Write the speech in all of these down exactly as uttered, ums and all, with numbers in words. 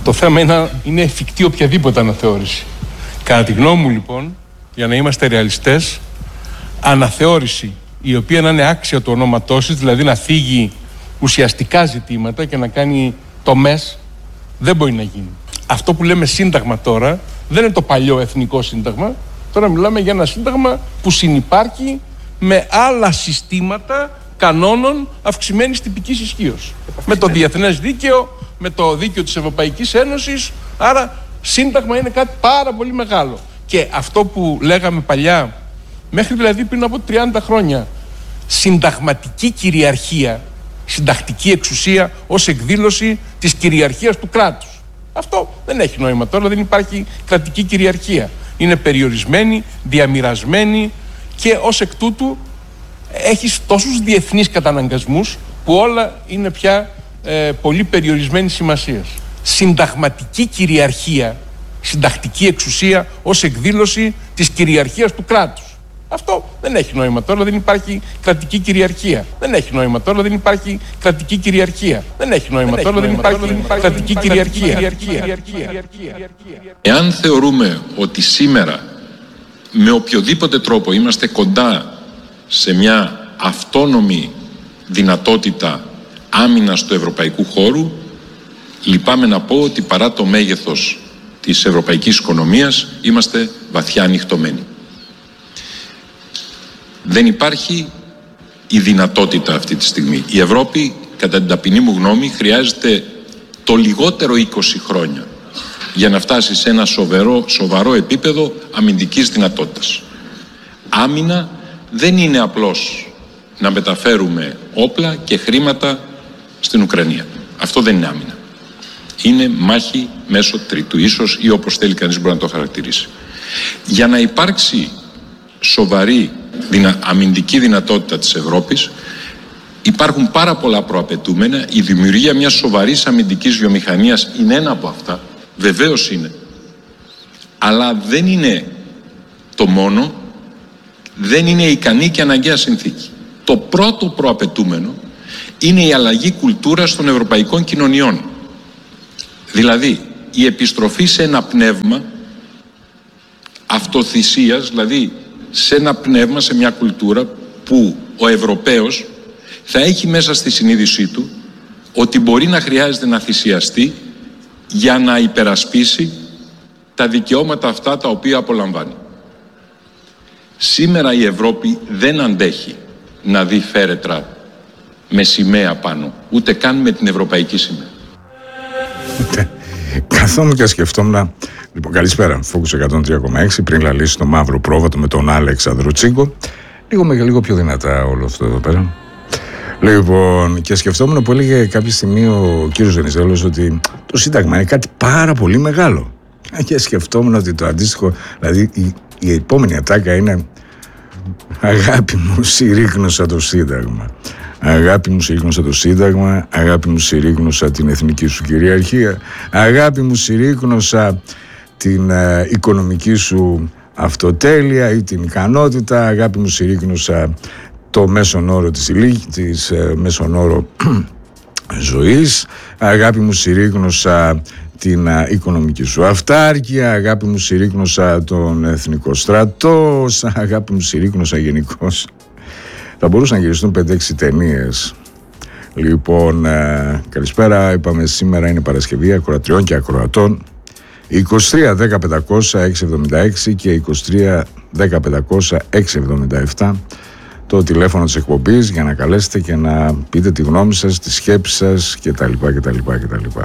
Το θέμα είναι, είναι εφικτή οποιαδήποτε αναθεώρηση. Κατά τη γνώμη μου, λοιπόν, για να είμαστε ρεαλιστές, αναθεώρηση η οποία να είναι άξια του ονόματός της, δηλαδή να θίγει ουσιαστικά ζητήματα και να κάνει τομές, δεν μπορεί να γίνει. Αυτό που λέμε σύνταγμα τώρα δεν είναι το παλιό εθνικό σύνταγμα. Τώρα μιλάμε για ένα σύνταγμα που συνυπάρχει με άλλα συστήματα κανόνων αυξημένης τυπικής ισχύως. Με το διεθνές δίκαιο, με το δίκαιο της Ευρωπαϊκής Ένωσης. Άρα σύνταγμα είναι κάτι πάρα πολύ μεγάλο. Και αυτό που λέγαμε παλιά, μέχρι δηλαδή πριν από τριάντα χρόνια, συνταγματική κυριαρχία, συντακτική εξουσία ως εκδήλωση της κυριαρχίας του κράτους. Αυτό δεν έχει νόημα τώρα, δεν υπάρχει κρατική κυριαρχία. Είναι περιορισμένη, διαμοιρασμένη και ως εκ τούτου έχεις τόσους διεθνείς καταναγκασμούς που όλα είναι πια ε, πολύ περιορισμένη σημασίας. Συνταγματική κυριαρχία, συντακτική εξουσία ως εκδήλωση της κυριαρχίας του κράτους. Αυτό δεν έχει νόημα τώρα, δεν υπάρχει κρατική κυριαρχία. Δεν έχει νόημα τώρα, δεν υπάρχει κρατική κυριαρχία. Δεν έχει νόημα τώρα, δεν υπάρχει κρατική κυριαρχία. Εάν θεωρούμε ότι σήμερα με οποιοδήποτε τρόπο είμαστε κοντά σε μια αυτόνομη δυνατότητα άμυνας του ευρωπαϊκού χώρου, λυπάμαι να πω ότι παρά το μέγεθος της ευρωπαϊκής οικονομίας είμαστε βαθιά ανοιχτωμένοι. Δεν υπάρχει η δυνατότητα αυτή τη στιγμή. Η Ευρώπη, κατά την ταπεινή μου γνώμη, χρειάζεται το λιγότερο είκοσι χρόνια για να φτάσει σε ένα σοβαρό, σοβαρό επίπεδο αμυντικής δυνατότητας. Άμυνα δεν είναι απλώς να μεταφέρουμε όπλα και χρήματα στην Ουκρανία. Αυτό δεν είναι άμυνα. Είναι μάχη μέσω τρίτου, ίσως, ή όπως θέλει κανείς μπορεί να το χαρακτηρίσει. Για να υπάρξει σοβαρή δυνα, αμυντική δυνατότητα της Ευρώπης, υπάρχουν πάρα πολλά προαπαιτούμενα. Η δημιουργία μιας σοβαρής αμυντικής βιομηχανίας είναι ένα από αυτά, βεβαίως είναι, αλλά δεν είναι το μόνο, δεν είναι ικανή και αναγκαία συνθήκη. Το πρώτο προαπαιτούμενο είναι η αλλαγή κουλτούρας των ευρωπαϊκών κοινωνιών. Δηλαδή η επιστροφή σε ένα πνεύμα αυτοθυσίας, δηλαδή σε ένα πνεύμα, σε μια κουλτούρα που ο Ευρωπαίος θα έχει μέσα στη συνείδησή του ότι μπορεί να χρειάζεται να θυσιαστεί για να υπερασπίσει τα δικαιώματα αυτά τα οποία απολαμβάνει. Σήμερα η Ευρώπη δεν αντέχει να δει φέρετρα με σημαία πάνω, ούτε καν με την ευρωπαϊκή σημαία. Καθόμουν και σκεφτόμουν. Λοιπόν, καλησπέρα. Focus εκατόν τρία κόμμα έξι. Πριν λαλήσει το μαύρο πρόβατο με τον Αλέξανδρο Τσίγκο. Λίγο με λίγο πιο δυνατά όλο αυτό εδώ πέρα. Λοιπόν, και σκεφτόμουν που έλεγε κάποια στιγμή ο κύριος Βενιζέλος ότι το Σύνταγμα είναι κάτι πάρα πολύ μεγάλο. Και σκεφτόμουν ότι το αντίστοιχο, δηλαδή η, η επόμενη ατάκα είναι αγάπη μου, συρρίκνωσα το Σύνταγμα. Αγάπη μου, συρρίκνωσα το Σύνταγμα. Αγάπη μου, συρρίκνωσα την εθνική σου κυριαρχία. Αγάπη μου, συρρίκνωσα την ε, οικονομική σου αυτοτέλεια ή την ικανότητα. Αγάπη μου, συρρίκνωσα το μέσον όρο της, της ε, μέσον όρο ζωής. Αγάπη μου, συρρίκνωσα την α, οικονομική σου αυτάρκεια. Αγάπη μου, συρρίκνωσα τον εθνικό στρατό. Αγάπη μου, συρρίκνωσα γενικώς. Θα μπορούσαν να γυριστούν πέντε έξι ταινίες. Λοιπόν, ε, καλησπέρα. Είπαμε σήμερα είναι Παρασκευή ακροατριών και ακροατών. είκοσι τρία δέκα πεντακόσια έξι εβδομήντα έξι και είκοσι τρία δέκα πεντακόσια έξι εβδομήντα επτά το τηλέφωνο της εκπομπής για να καλέσετε και να πείτε τη γνώμη σας, τη σκέψη σας κτλ. κτλ, κτλ.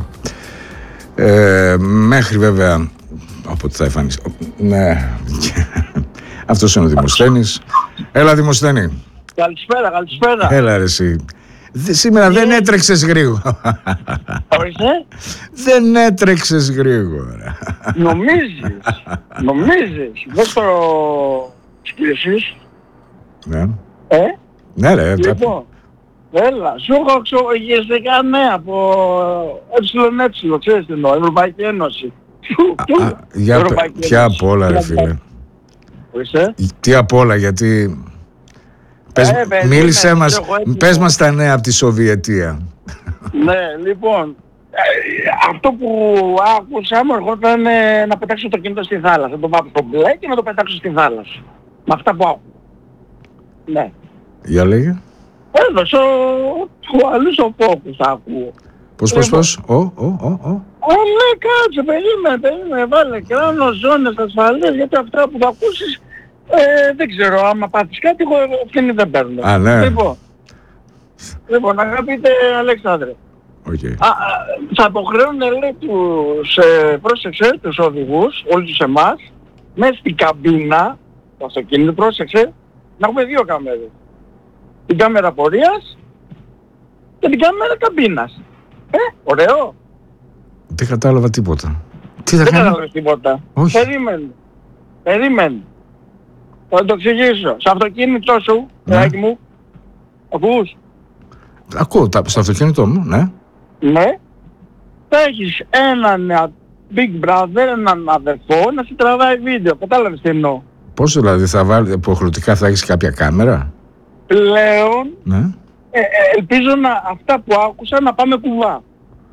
Ε, μέχρι βέβαια από ότι θα εμφανίσει. Ναι. Αυτός είναι ο Δημοσθένης. Έλα Δημοσθένη. Καλησπέρα, καλησπέρα. Έλα ρε εσύ. Σήμερα δεν έτρεξες γρήγορα. Ορίστε. Δεν έτρεξες γρήγορα. Νομίζεις. Νομίζεις. Δες το σκύλεσης. Ναι. Ε. Ναι ρε. Λοιπόν. Έλα. Σου έχω εξογεστικά νέα από ΕΕ. Ξέρεις τι εννοώ. Ευρωπαϊκή Ένωση. Για ποια απ' όλα ρε φίλε. Ορίστε. Τι απ' όλα γιατί... Πες, ε, παιδί, μίλησέ ναι, μας, πες μας τα νέα από τη Σοβιετία. Ναι, λοιπόν, αυτό που άκουσα μου ερχόταν ε, να πετάξω το κινητό στη θάλασσα. Να το πάω στο μπλε και να το πετάξω στη θάλασσα. Με αυτά που άκουσα. Ναι. Για λέγε. Έδωσε ο αλλούς ο φόκους ακούω. Πώς, πώς, πώς. Ο, ο, ο, ο. Α, ναι, κάτσε, περίμενε, περίμενε, βάλε κράνο, ζώνες, ασφαλείες, γιατί αυτά που θα ακούσεις, ε, δεν ξέρω, άμα πάθεις κάτι, εγώ ευθύνη δεν παίρνω. Α, ναι. Λοιπόν, λοιπόν αγαπητέ Αλέξανδρε, Okay. α, α, θα αποχρέουν, λέει, τους, ε, πρόσεξε, τους οδηγούς, όλους τους εμάς, μέσα στην καμπίνα, το αυτοκίνητο, πρόσεξε, να έχουμε δύο κάμερες. Την κάμερα πορείας και την κάμερα καμπίνας. Ε, ωραίο. Δεν κατάλαβα τίποτα. Τι θα Δεν κάνει? κατάλαβες τίποτα. Όχι. Περίμενε. Περίμενε. Θα το εξηγήσω. Στο αυτοκίνητό σου, παιδάκι μου, ακούς? Ακούω, τα, στο αυτοκίνητό μου, ναι. Ναι. Θα έχεις έναν big brother, έναν αδερφό, να σε τραβάει βίντεο. Κατάλαβες τι εννοώ? Πώς δηλαδή, θα βάλει, υποχρεωτικά θα έχεις κάποια κάμερα? Πλέον, Ναι. ε, ε, ελπίζω να, αυτά που άκουσα να πάμε κουβά.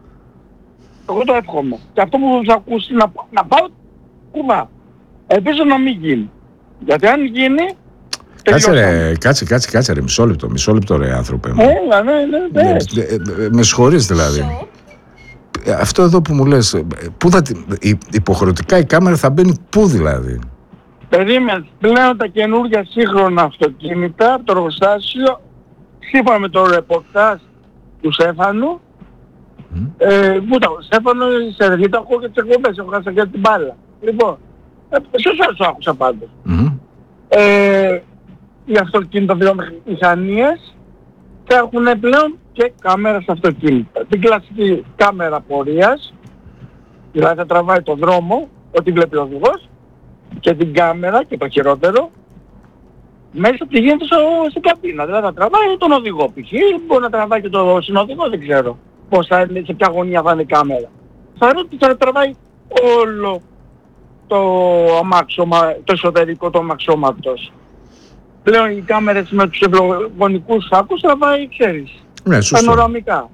Εγώ το εύχομαι. Και αυτό που θα ακούσει να, να πάω κουβά. Ελπίζω να μην γίνει. Γιατί αν γίνει... Κάτσε ρε, κάτσε, κάτσε, κάτσε ρε, μισό λεπτό, μισό λεπτό ρε άνθρωπε μου. Έλα, ναι, ναι, ναι. Με, με συγχωρείς δηλαδή. Αυτό εδώ που μου λες, πού θα, υποχρεωτικά η κάμερα θα μπαίνει πού δηλαδή? Περίμενε, πλέον τα καινούργια σύγχρονα αυτοκίνητα από το εργοστάσιο, σύμφωνα με το ρεπορτάζ του Στέφανου, mm. ε, που ήταν ο Στέφανος, σε εργή, το ακούω και τις εκπομπές, έχω χάσει και την μπάλα. Λοιπόν, ε, σωστά το άκουσα πάντως. Mm. Ε, οι αυτοκίνητο-βιομηχανίες θα έχουν πλέον και κάμερα στα αυτοκίνητα. Την κλασική κάμερα πορείας, δηλαδή θα τραβάει τον δρόμο, ό,τι βλέπει ο οδηγός, και την κάμερα και το χειρότερο μέσα τι γίνεται στο, στην καμπίνα. Δηλαδή θα τραβάει τον οδηγό π.χ. μπορεί να τραβάει και τον συνοδηγό, δεν ξέρω πώς θα είναι, σε ποια γωνία θα είναι η κάμερα. Θα, θα τραβάει όλο το αμάξωμα, το εσωτερικό του αμαξώματος. Πλέον οι κάμερες με τους ευλογονικούς φάκους τραβάει, ξέρεις, ναι, πανοραμικά.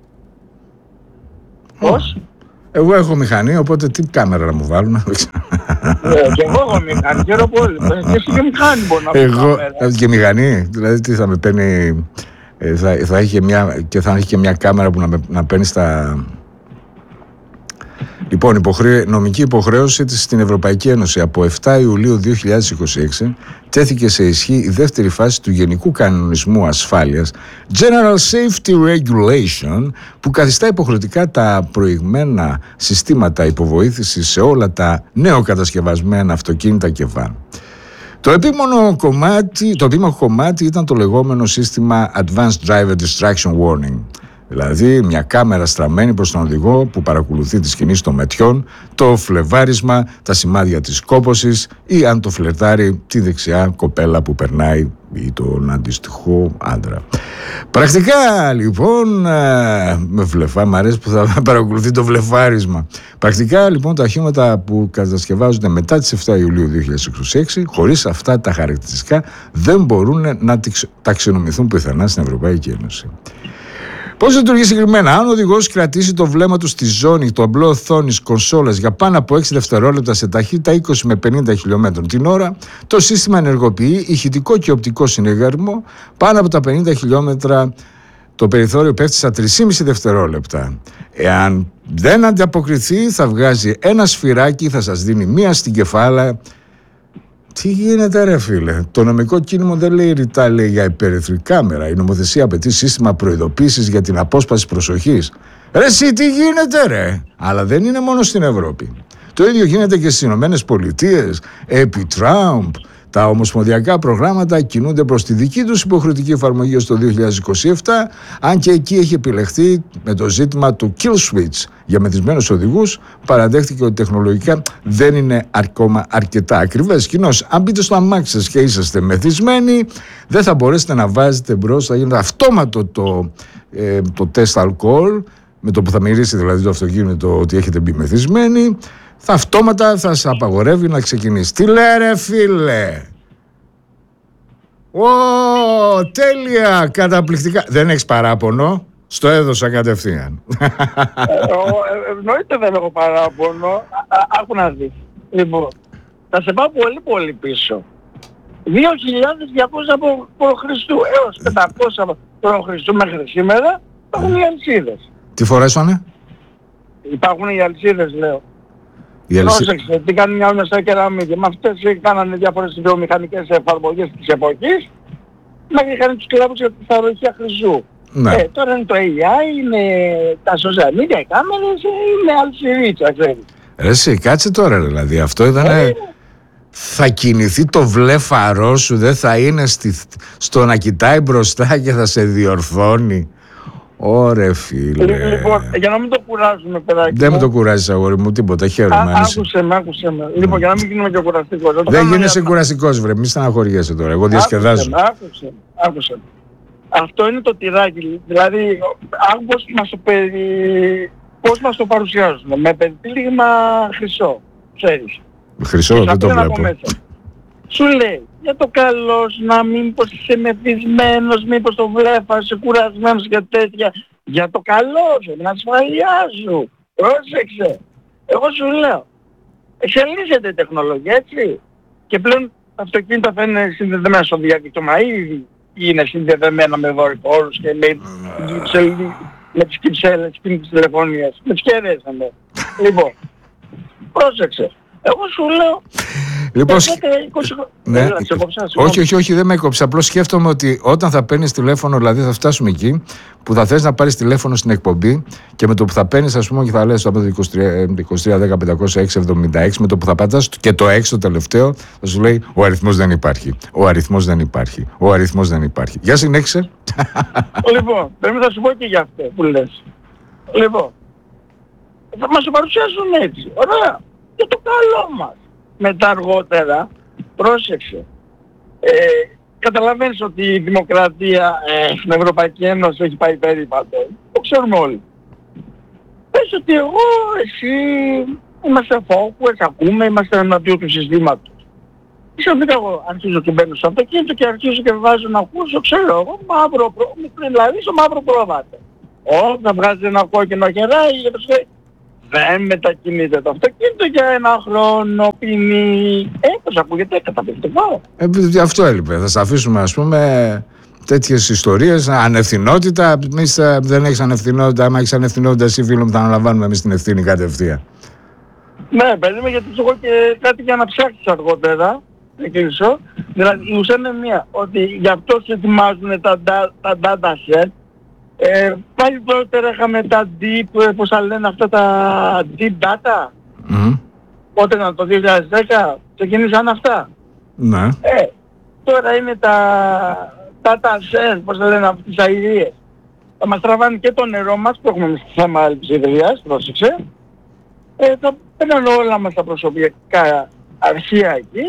Πώς? Εγώ έχω μηχανή, οπότε τι κάμερα να μου βάλουν? Ε, και εγώ έχω μηχανή, ξέρω πολύ. Και εσύ και μηχανή μπορεί να βγάλει. Εγώ και μηχανή, δηλαδή τι θα με παίρνει, θα, θα είχε μια, και θα έχει και μια κάμερα που να, με, να παίρνει στα... Λοιπόν, υποχρέ... νομική υποχρέωση της στην Ευρωπαϊκή Ένωση από εφτά Ιουλίου δύο χιλιάδες είκοσι έξι τέθηκε σε ισχύ η δεύτερη φάση του Γενικού Κανονισμού Ασφάλειας General Safety Regulation, που καθιστά υποχρεωτικά τα προηγμένα συστήματα υποβοήθησης σε όλα τα νεοκατασκευασμένα αυτοκίνητα και βαν. Το επίμονο κομμάτι, το επίμαχο κομμάτι ήταν το λεγόμενο σύστημα Advanced Driver Distraction Warning. Δηλαδή μια κάμερα στραμμένη προς τον οδηγό που παρακολουθεί τις κινήσεις των μετιών, το φλεβάρισμα, τα σημάδια της κόπωσης ή αν το φλερτάρει τη δεξιά κοπέλα που περνάει ή τον αντίστοιχο άντρα. Πρακτικά λοιπόν, με βλεφά, μ' αρέσει που θα παρακολουθεί το βλεφάρισμα. Πρακτικά λοιπόν τα οχήματα που κατασκευάζονται μετά τις εφτά Ιουλίου δύο χιλιάδες είκοσι έξι, χωρίς αυτά τα χαρακτηριστικά, δεν μπορούν να ταξινομηθούν πουθενά στην Ευρωπαϊκή Ένωση. Πώς λειτουργεί συγκεκριμένα? Αν ο οδηγός κρατήσει το βλέμμα του στη ζώνη του αμπλό οθόνης κονσόλας για πάνω από έξι δευτερόλεπτα σε ταχύτητα είκοσι με πενήντα χιλιόμετρων την ώρα, το σύστημα ενεργοποιεί ηχητικό και οπτικό συνεργασμό. Πάνω από τα πενήντα χιλιόμετρα το περιθώριο πέφτει στα τρία κόμμα πέντε δευτερόλεπτα. Εάν δεν ανταποκριθεί, θα βγάζει ένα σφυράκι, θα σας δίνει μία στην κεφάλα. Τι γίνεται ρε φίλε? Το νομικό κίνημα δεν λέει ρητά, λέει για υπέρυθρη κάμερα. Η νομοθεσία απαιτεί σύστημα προειδοποίησης για την απόσπαση προσοχής. Ρε εσύ τι γίνεται ρε? Αλλά δεν είναι μόνο στην Ευρώπη. Το ίδιο γίνεται και στις Ηνωμένες Πολιτείες, επί Τραμπ. Τα ομοσπονδιακά προγράμματα κινούνται προς τη δική τους υποχρεωτική εφαρμογή στο δύο χιλιάδες είκοσι επτά, αν και εκεί έχει επιλεχθεί με το ζήτημα του kill switch για μεθυσμένους οδηγούς. Παραδέχτηκε ότι τεχνολογικά δεν είναι ακόμα αρκετά ακριβές. Κοινώς, αν μπείτε στο αμάξι σας και είσαστε μεθυσμένοι, δεν θα μπορέσετε να βάζετε μπρος, θα γίνεται αυτόματο το, ε, το τεστ αλκοόλ, με το που θα μυρίσει δηλαδή το αυτοκίνητο ότι έχετε μπει μεθυσμένοι. Θα αυτόματα θα σας απαγορεύει να ξεκινήσει. Τι λέει ρε φίλε? Ω, τέλεια, καταπληκτικά. Δεν έχεις παράπονο? Στο έδωσα κατευθείαν. Εννοείται δεν έχω παράπονο. Άκου να δεις. Λοιπόν, θα σε πάω πολύ πολύ πίσω. δύο χιλιάδες διακόσια από π.Χ. έως πεντακόσια π.Χ. μέχρι σήμερα υπάρχουν οι αλυσίδες. Τι φορέσανε? Υπάρχουν οι αλυσίδες, λέω. Η αλυσί... Πρόσεξε, τι κάνει μια μεσαία κεραμίδια. Με αυτές κάνανε διάφορες βιομηχανικές εφαρμογές της εποχής, μέχρι είχαν τους κλάβους για τη σταυροχεία χρυσού. Ναι. Ε, τώρα είναι το έι άι, είναι τα social media, οι κάμερες, είναι αλυσιδίτσα, ξέρεις. Ρε εσύ, κάτσε τώρα δηλαδή, αυτό ήταν... Ε, θα κινηθεί το βλέφαρό σου, δεν θα είναι στη... στο να κοιτάει μπροστά και θα σε διορθώνει. Ωρε φίλε. Λοιπόν, για να μην το κουράζουμε, παιδάκι. Δεν με το κουράζεις, αγόρι μου, τίποτα, χαίρομαι. Άκουσε με, άκουσε με. Λοιπόν, για να μην γίνουμε και κουραστικός. Δεν γίνεσαι κουραστικός, βρε, μη στεναχωριέσαι τώρα, εγώ διασκεδάζω. Άκουσε, άκουσε. Αυτό είναι το τυράκι, δηλαδή, πώς μας το, περι... πώς μας το παρουσιάζουν, με περιτύλιγμα χρυσό, ξέρεις. Χρυσό, δεν το βλέπω. Σου λέει, για το καλό σου, να μήπως είσαι μεθυσμένος, μήπως το βλέφας, είσαι κουρασμένος και τέτοια. Για το καλό σου, την ασφαλειά σου. Πρόσεξε. Εγώ σου λέω, εξελίσσεται η τεχνολογία, έτσι. Και πλέον τα αυτοκίνητα θα είναι συνδεδεμένα στο διαδίκτυο, μα ήδη είναι συνδεδεμένα με δορυφόρους και με, με τις κυψέλες, τις κινητής τηλεφωνίας, με τις κεραίες. Λοιπόν, πρόσεξε. Εγώ σου λέω... Λοιπόν, ναι. Όχι, όχι, όχι, δεν με έκοψε. Απλώς σκέφτομαι ότι όταν θα παίρνεις τηλέφωνο, δηλαδή θα φτάσουμε εκεί, που θα θες να πάρεις τηλέφωνο στην εκπομπή και με το που θα παίρνεις, ας πούμε, και θα λες το είκοσι τρία δέκα πεντακόσια έξι εβδομήντα έξι, με το που θα πατάς και το έξι το τελευταίο, θα σου λέει ο αριθμός δεν υπάρχει. Ο αριθμός δεν υπάρχει. Ο αριθμός δεν υπάρχει. Για συνέχισε. Λοιπόν, πρέπει να σου πω και για αυτό που λες. Λοιπόν, θα μας το παρουσιάσουν έτσι. Ωραία. Για το καλό μας. Μετά αργότερα, πρόσεξε, ε, καταλαβαίνεις ότι η δημοκρατία ε, στην Ευρωπαϊκή Ένωση έχει πάει περίπατο. Το ξέρουμε όλοι. Πες ότι εγώ, εσύ, είμαστε focus, ακούμε, είμαστε εναντίον του συστήματος. Ξαφνικά εγώ αρχίζω και μπαίνω στο αυτοκίνητο και αρχίζω και βάζω να ακούσω, ξέρω εγώ, μαύρο πρόβατα, δηλαδή στο μαύρο πρόβατα. Όταν βγάζει ένα κόκκινο χεράκι και το σκέφτεται. Δεν μετακινείται το αυτοκίνητο για ένα χρόνο, ποινή. Ε, πώς ακούγεται, καταπληκτικό. Ε, αυτό έλειπε. Θα σας αφήσουμε, ας πούμε, τέτοιες ιστορίες, ανευθυνότητα. Εμείς δεν έχεις ανευθυνότητα. Άμα έχεις ανευθυνότητα, εσύ φίλο μου, θα αναλαμβάνουμε εμείς την ευθύνη κατευθείαν. Ναι, παιδί μου, γιατί έχω και κάτι για να ψάξεις αργότερα. Δεν κλείσω. Δηλαδή, η ουσία είναι μία, ότι γι' αυτό σε ετοιμάζουν τα, τα data set. Ε, πάλι πρώτερα είχαμε τα deep, πώς θα λένε αυτά τα deep data. Mm. Πότε ήταν, το δύο χιλιάδες δέκα, ξεκίνησαν αυτά. Ναι. Ε, τώρα είναι τα data set, πώς θα λένε, αυτές τις αηδίες. Θα μας τραβάνε και το νερό μας, που έχουμε στη θέμα αλυσιδρίας, πρόσεξε. Ε, θα παίρνουν όλα μας τα προσωπικά αρχεία εκεί.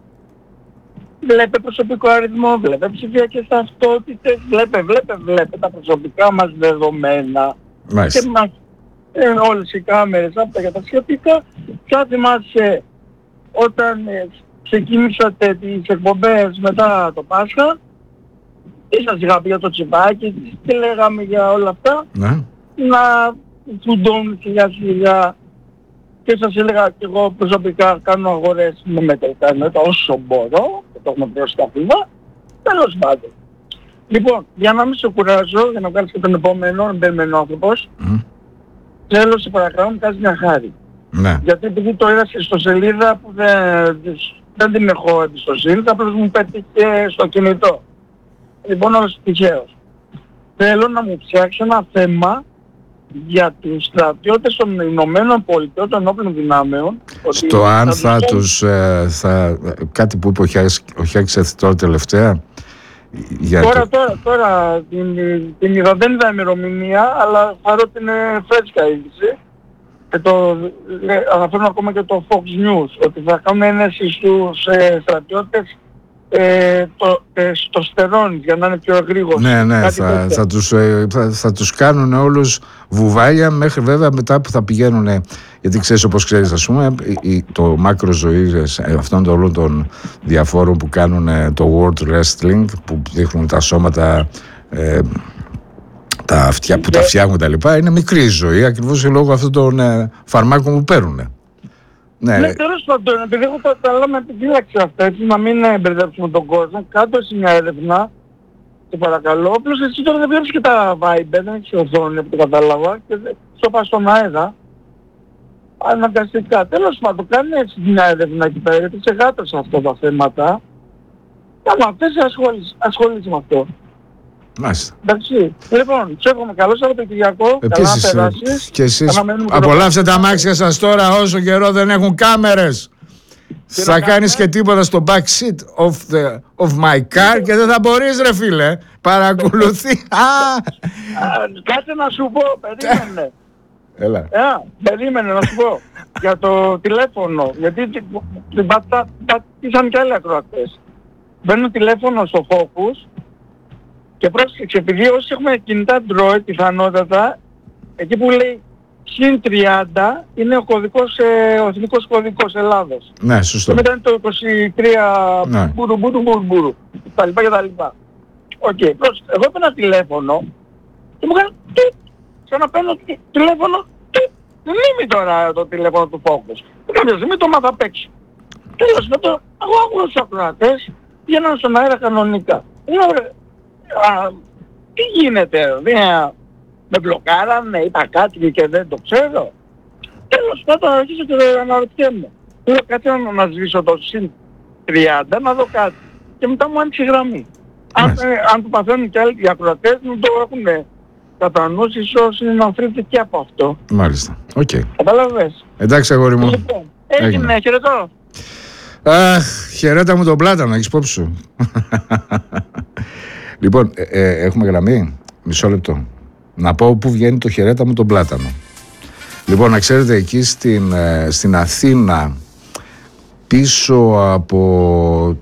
Βλέπε προσωπικό αριθμό, βλέπε ψηφιακές ταυτότητες, βλέπε, βλέπε, βλέπε τα προσωπικά μας δεδομένα. Μάλιστα. Και μας, ε, όλες οι κάμερες, αυτά για τα σχετικά. Και αν θυμάσαι, όταν ε, ξεκίνησατε τις εκπομπές μετά το Πάσχα, τι σας είχα πει για το τσιπάκι, τι λέγαμε για όλα αυτά, ναι. Να φουντώνουν σιγά σιγά. Και σας έλεγα και εγώ προσωπικά κάνω αγορές με μετρητά όσο μπορώ, και το έχουμε πληρώσει τα φύλλα, τέλος πάντων. Λοιπόν, για να μην σε κουράζω, για να βγάλεις και τον επόμενο, εμπερμένο άνθρωπος, mm. θέλω σε παρακαλώ να κάνεις μια χάρη. Ναι. Γιατί επειδή το είδα στο σελίδα που δεν, δεν την έχω εμπιστοσύνη, απλώς μου πέτυχε στο κινητό. Λοιπόν, όλος τυχαίος. Θέλω να μου φτιάξει ένα θέμα για τους στρατιώτες των Ηνωμένων Πολιτειών των Όπλων Δυνάμεων. Στο αν θα τους... Ε, θα, κάτι που είπε ο Χιάκης τώρα τελευταία. Για τώρα, το... τώρα, τώρα, την, την είδα, δεν είδα ημερομηνία, αλλά θεωρώ ότι είναι φρέσκα είδηση. Και το αναφέρουν ακόμα και το Fox News, ότι θα κάνουν ένεση στους ε, στρατιώτες Ε, το, ε, στο στερόνι για να είναι πιο γρήγορο. Ναι, ναι, θα, θα, τους, ε, θα, θα τους κάνουν όλους βουβάλια μέχρι βέβαια μετά που θα πηγαίνουν, γιατί ξέρεις, όπως ξέρεις, ας πούμε, το μάκρο ζωής αυτών των όλων των διαφόρων που κάνουν το World Wrestling, που δείχνουν τα σώματα ε, τα αυτιά, που τα φτιάχνουν τα λοιπά, είναι μικρή ζωή, ακριβώς λόγω αυτών των ε, φαρμάκων που παίρνουν. Ναι, ναι, τέλος πάντων, επειδή έχω τα, τα λέμε επιφύλαξη αυτά, έτσι, να μην ε, μπερδέψουμε τον κόσμο, κάτω σε μια έρευνα, το παρακαλώ, απλώς εσύ τώρα δεν βλέπεις και τα Viber, δεν έχεις οθόνη που το κατάλαβα, και στο πας στον αέρα, αναγκαστικά. Τέλος πάντων, κάνει έτσι μια έρευνα εκεί πέρα, γιατί σε γάτωσα αυτά τα θέματα, και άμα αυτές ασχολείσαι, ασχολείσαι με αυτό. Μάλιστα. Εντάξει. Λοιπόν, σου εύχομαι καλό Σαββατοκυριακό. Καλά να περάσεις. Και εσείς απολαύστε τα αμάξια σας τώρα όσο καιρό δεν έχουν κάμερες. Θα κάνεις και τίποτα στο back seat of, the, of my car και δεν θα μπορείς ρε φίλε. Παρακολουθεί. Κάτσε να σου πω, περίμενε. Έλα. Ε, περίμενε να σου πω. Για το τηλέφωνο. Γιατί την πατήσαν και άλλοι ακροατές. Μπαίνω τηλέφωνο στο Focus. Και πρόσεξε, επειδή όσοι έχουμε κινητά Android πιθανότατα, εκεί που λέει συν τριάντα είναι ο κωδικός, ε, ο εθνικός κωδικός Ελλάδος. Ναι, σωστό. Και μετά είναι το είκοσι τρία ναι. μπουρου μπουρου μπουρου μπουρου, τα λοιπά και τα λοιπά. Οκ, okay, πρόσεξε, εγώ έπαιρνα τηλέφωνο και μου έκανε τουτ, σαν να παίρνω τηλέφωνο τουτ, λίμι τώρα το τηλέφωνο του Focus. Και κάποια στιγμή το μάθα απ' έξω. Τέλος πάντων, εγώ άκουγα τους ακροατές, πήγαιναν στον αέρα κανονικά. Λέω, α, τι γίνεται, δε, με μπλοκάρανε, είπα κάτι και δεν το ξέρω. Τέλος πάντων αρχίζω και αναρωτιέμαι. Λέω κάτι να, να σβήσω το συν τριάντα να δω κάτι. Και μετά μου άνοιξε γραμμή. Αν, ε, αν το παθαίνουν και άλλοι οι ακροατές μου το έχουν κατά νους, ίσως είναι να φρύτει και από αυτό. Μάλιστα, οκ. Okay. Καταλαβες. Εντάξει αγόρι μου. Λοιπόν, έγινε, χαιρετώ. Αχ, χαιρέτα μου τον Πλάτανο, έχεις υπόψη σου. Λοιπόν, ε, ε, έχουμε γραμμή. Μισό λεπτό. Να πω πού βγαίνει το χαιρέτα μου τον Πλάτανο. Λοιπόν, να ξέρετε, εκεί στην, ε, στην Αθήνα, πίσω από,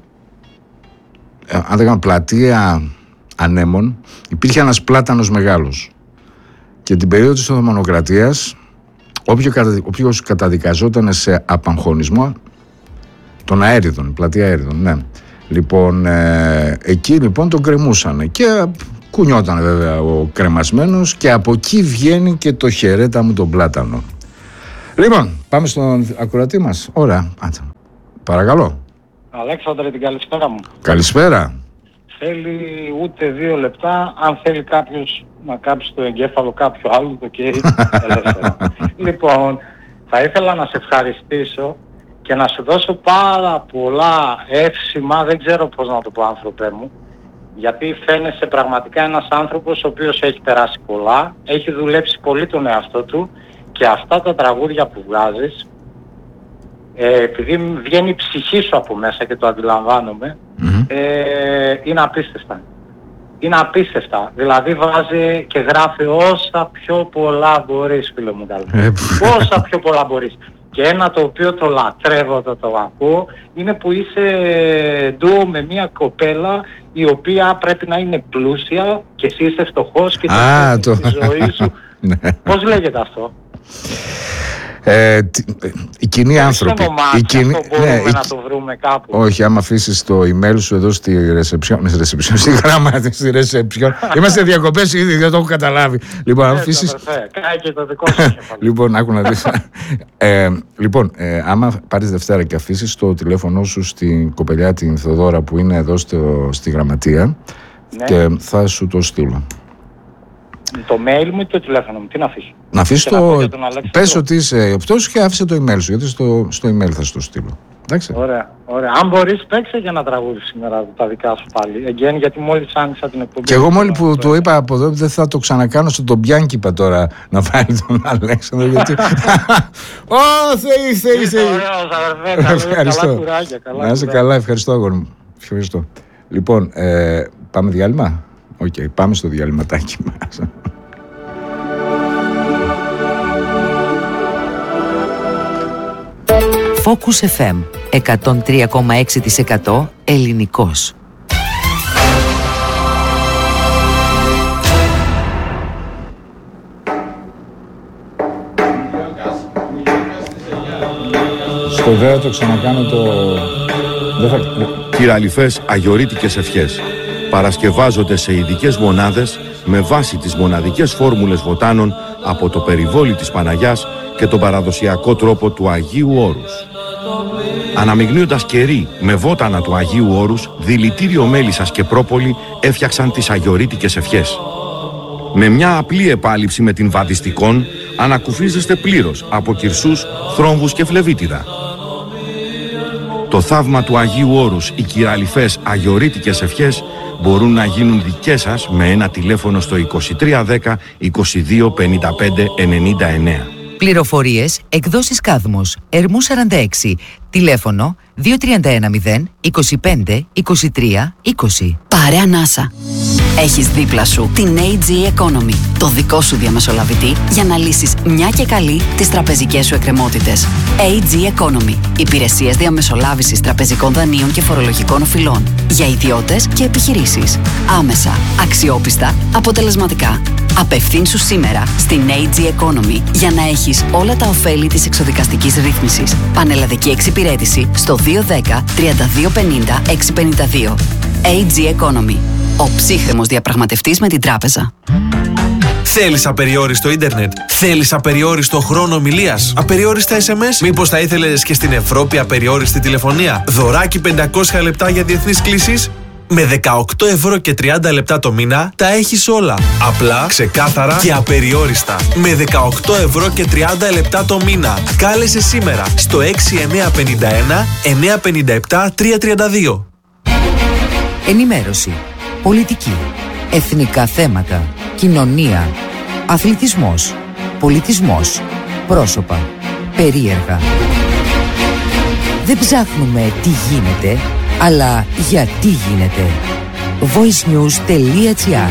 ε, αν δεν κάνω, πλατεία Ανέμων, υπήρχε ένας πλάτανος μεγάλος. Και την περίοδο της Οθωμανοκρατίας, όποιο, όποιος καταδικαζόταν σε απαγχωνισμό των αέριδων, πλατεία αέριδων, ναι. Λοιπόν, ε, εκεί λοιπόν τον κρεμούσανε και κουνιόταν βέβαια ο κρεμασμένος και από εκεί βγαίνει και το χαιρέτα μου τον Πλάτανο. Λοιπόν, πάμε στον ακροατή μας. Ωραία, άντε. Παρακαλώ. Αλέξανδρε, την καλησπέρα μου. Καλησπέρα. Θέλει ούτε δύο λεπτά, αν θέλει κάποιος να κάψει το εγκέφαλο κάποιου άλλου, το καίει ελεύθερα. Λοιπόν, θα ήθελα να σε ευχαριστήσω και να σου δώσω πάρα πολλά εύσημα, δεν ξέρω πώς να το πω άνθρωπέ μου, γιατί φαίνεσαι πραγματικά ένας άνθρωπος ο οποίος έχει περάσει πολλά, έχει δουλέψει πολύ τον εαυτό του και αυτά τα τραγούδια που βγάζεις, ε, επειδή βγαίνει η ψυχή σου από μέσα και το αντιλαμβάνομαι, mm-hmm. ε, είναι απίστευτα. Είναι απίστευτα. Δηλαδή βάζει και γράφει όσα πιο πολλά μπορείς, φίλε μου καλή. Όσα πιο πολλά μπορείς. Και ένα το οποίο το λατρεύω όταν το ακούω είναι που είσαι ντουο με μια κοπέλα η οποία πρέπει να είναι πλούσια και εσύ είσαι φτωχός και ah, το... τη ζωή σου. Πώς λέγεται αυτό? Ε, οι κοινοί άνθρωποι. Οι κοινοί... Αυτό μπορούμε ναι, να το βρούμε κάπου. Όχι, άμα αφήσεις το email σου εδώ στη ρεσεψιόν, στη γράμμα, στη ρεσεψιόν. Είμαστε διακοπές ήδη, δεν το έχω καταλάβει. Λοιπόν, αν αφήσεις... Κάει και το δικό σου κεφάλι. Λοιπόν, άκου να δεις. ε, λοιπόν, ε, άμα πάρεις Δευτέρα και αφήσεις το τηλέφωνο σου στην κοπελιά την Θοδώρα που είναι εδώ στο, στη γραμματεία, ναι. Και θα σου το στείλω. Το mail μου ή το τηλέφωνο μου, τι να αφήσω? Να αφήσεις το... Πες ότι είσαι οπτός και άφησε το email σου, γιατί στο, στο email θα σου το στείλω. Εντάξει. Ωραία, ωραία. Αν μπορείς παίξε για να τραγούδι σήμερα τα δικά σου πάλι. Εγγένει, γιατί μόλις άνοιξα την εκπομπή. Και εγώ μόλις που το είπα από εδώ, δεν θα το ξανακάνω στον Τομπιάνκι, είπα τώρα να βάλει τον Αλέξανδρο, γιατί... Ω, Θεή, Θεή, Θεή. Ευχαριστώ. Να είσαι καλά, ευχαριστώ αγόρι μου. Ευχαριστώ. Λοιπόν, ε, πάμε διάλειμμα. Οκ, okay, πάμε στο διαλυματάκι μας. Focus εφ εμ εκατόν τρία κόμμα έξι τοις εκατό ελληνικός. Στο δε το ξανακάνω το... Κυραλιφές αγιορείτικες ευχές. παρασκευάζονται σε ειδικές μονάδες με βάση τις μοναδικές φόρμουλες βοτάνων από το περιβόλι της Παναγιάς και τον παραδοσιακό τρόπο του Αγίου Όρους. Αναμειγνύοντας κερί με βότανα του Αγίου Όρους, δηλητήριο μέλισσας και πρόπολη έφτιαξαν τις αγιορείτικες ευχές. Με μια απλή επάλυψη με την βαδιστικόν, ανακουφίζεστε πλήρως από κυρσούς, θρόμβους και φλεβίτιδα. Το θαύμα του Αγίου Όρους, οι κυραλιφές αγιορείτικες ευχές μπορούν να γίνουν δικές σας με ένα τηλέφωνο στο είκοσι τρία δέκα είκοσι δύο πενήντα πέντε ενενήντα εννέα. Πληροφορίες, εκδόσεις Κάδμος, Ερμού σαράντα έξι, τηλέφωνο δύο τρία ένα μηδέν είκοσι πέντε είκοσι τρία είκοσι. Πάρε ανάσα. Έχεις δίπλα σου την έι τζι Economy, το δικό σου διαμεσολαβητή για να λύσεις μια και καλή τις τραπεζικές σου εκκρεμότητες. έι τζι Economy, υπηρεσίες διαμεσολάβησης τραπεζικών δανείων και φορολογικών οφειλών για ιδιώτες και επιχειρήσεις. Άμεσα, αξιόπιστα, αποτελεσματικά. Απευθύνσου σήμερα στην έι τζι Economy για να έχεις όλα τα ωφέλη της εξοδικαστικής ρύθμισης. Πανελλαδική εξυπηρέτηση στο δύο ένα μηδέν τρία δύο πέντε μηδέν έξι πέντε δύο. έι τζι Economy. Ο ψύχρεμος διαπραγματευτής με την τράπεζα. Θέλεις απεριόριστο ίντερνετ? Θέλεις απεριόριστο χρόνο ομιλίας? Απεριόριστα ες εμ ες? Μήπως θα ήθελες και στην Ευρώπη απεριόριστη τηλεφωνία? Δωράκι πεντακόσια λεπτά για διεθνείς κλήσεις? Με δεκαοκτώ ευρώ και τριάντα λεπτά το μήνα τα έχεις όλα. Απλά, ξεκάθαρα και απεριόριστα. Με δεκαοκτώ ευρώ και τριάντα λεπτά το μήνα. Κάλεσε σήμερα στο έξι εννιά πέντε ένα εννιά πέντε επτά τρία τρία δύο. Ενημέρωση, πολιτική, εθνικά θέματα, κοινωνία, αθλητισμός, πολιτισμός, πρόσωπα, περίεργα. Δεν ψάχνουμε τι γίνεται, αλλά γιατί γίνεται. voicenews.gr.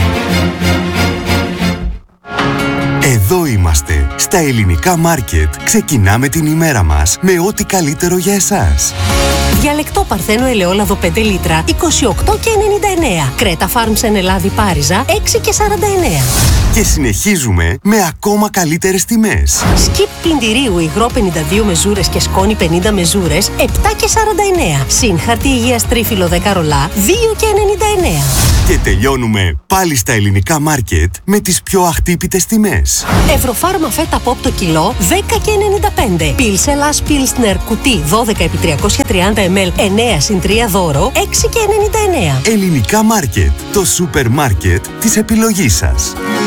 Εδώ είμαστε, στα ελληνικά μάρκετ. Ξεκινάμε την ημέρα μας με ό,τι καλύτερο για εσάς. Διαλεκτό Παρθένο ελαιόλαδο πέντε λίτρα, είκοσι οκτώ και ενενήντα εννέα. Κρέτα Φάρμς εν Ελλάδη Πάριζα, έξι και σαράντα εννέα. Και συνεχίζουμε με ακόμα καλύτερες τιμές. Σκιπ πλυντηρίου υγρό πενήντα δύο μεζούρες και σκόνη πενήντα μεζούρες, επτά και σαράντα εννέα. Συν χαρτί υγείας τρίφυλλο δέκα ρολά, δύο και ενενήντα εννέα. Και τελειώνουμε πάλι στα ελληνικά μάρκετ με τις πιο αχτύπητες τιμές. Ευρωφάρμα φέτα πόπ το κιλό, δέκα και ενενήντα πέντε. Πιλσελάς Πιλσνερ κουτί δώδεκα επί τριακόσια τριάντα μιλιλίτρα, εννέα συν τρία δώρο, έξι και ενενήντα εννέα. Ελληνικά μάρκετ, το σούπερ μάρκετ της επιλογής σας.